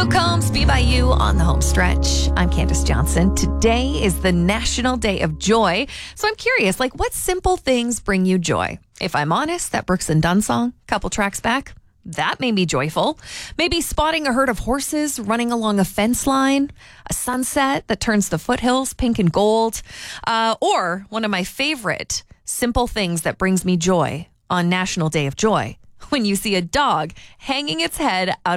Luke Combs, Be By You on the home stretch. I'm Candace Johnson. Today is the National Day of Joy. So I'm curious, what simple things bring you joy? If I'm honest, that Brooks and Dunn song, couple tracks back, that made me joyful. Maybe spotting a herd of horses running along a fence line, a sunset that turns the foothills pink and gold, or one of my favorite simple things that brings me joy on National Day of Joy, when you see a dog hanging its head out